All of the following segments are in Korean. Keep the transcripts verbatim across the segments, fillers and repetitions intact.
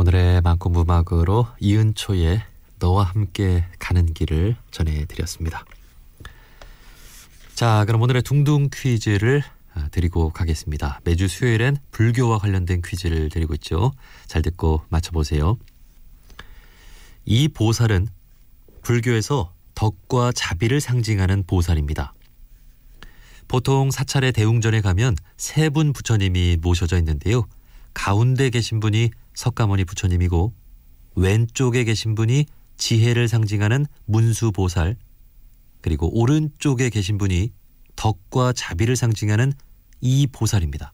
오늘의 만꿈음악으로 이은초의 너와 함께 가는 길을 전해드렸습니다. 자, 그럼 오늘의 둥둥 퀴즈를 드리고 가겠습니다. 매주 수요일엔 불교와 관련된 퀴즈를 드리고 있죠. 잘 듣고 맞춰보세요. 이 보살은 불교에서 덕과 자비를 상징하는 보살입니다. 보통 사찰의 대웅전에 가면 세 분 부처님이 모셔져 있는데요. 가운데 계신 분이 석가모니 부처님이고 왼쪽에 계신 분이 지혜를 상징하는 문수보살, 그리고 오른쪽에 계신 분이 덕과 자비를 상징하는 이보살입니다.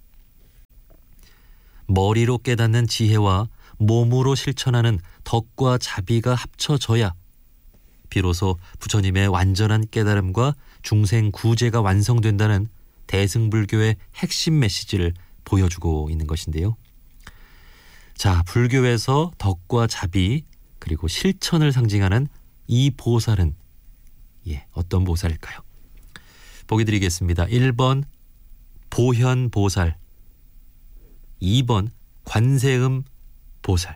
머리로 깨닫는 지혜와 몸으로 실천하는 덕과 자비가 합쳐져야 비로소 부처님의 완전한 깨달음과 중생 구제가 완성된다는 대승불교의 핵심 메시지를 보여주고 있는 것인데요. 자, 불교에서 덕과 자비 그리고 실천을 상징하는 이 보살은 예, 어떤 보살일까요? 보기 드리겠습니다. 일 번 보현보살, 이 번 관세음 보살.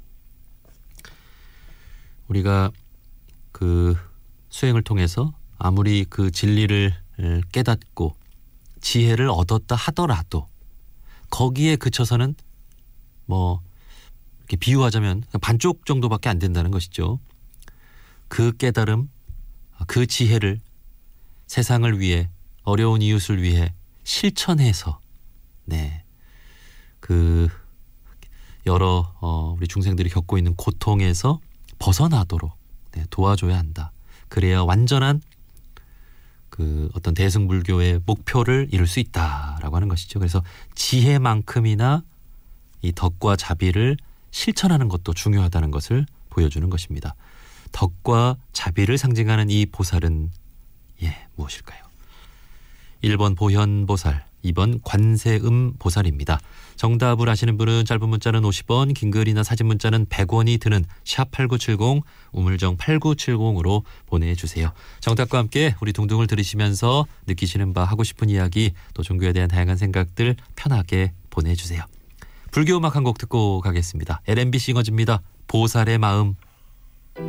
우리가 그 수행을 통해서 아무리 그 진리를 깨닫고 지혜를 얻었다 하더라도 거기에 그쳐서는 뭐 이렇게 비유하자면 반쪽 정도밖에 안 된다는 것이죠. 그 깨달음, 그 지혜를 세상을 위해, 어려운 이웃을 위해 실천해서 네, 그 여러 어, 우리 중생들이 겪고 있는 고통에서 벗어나도록 네, 도와줘야 한다. 그래야 완전한 그 어떤 대승불교의 목표를 이룰 수 있다라고 하는 것이죠. 그래서 지혜만큼이나 이 덕과 자비를 실천하는 것도 중요하다는 것을 보여주는 것입니다. 덕과 자비를 상징하는 이 보살은 예, 무엇일까요? 일 번 보현보살, 이 번 관세음 보살입니다. 정답을 아시는 분은 짧은 문자는 오십 원, 긴 글이나 사진 문자는 백 원이 드는 샵 팔구칠공, 우물정 팔구칠공으로 보내주세요. 정답과 함께 우리 둥둥을 들으시면서 느끼시는 바, 하고 싶은 이야기, 또 종교에 대한 다양한 생각들 편하게 보내주세요. 불교 음악 한 곡 듣고 가겠습니다. 엘엠비 싱어즈입니다. 보살의 마음.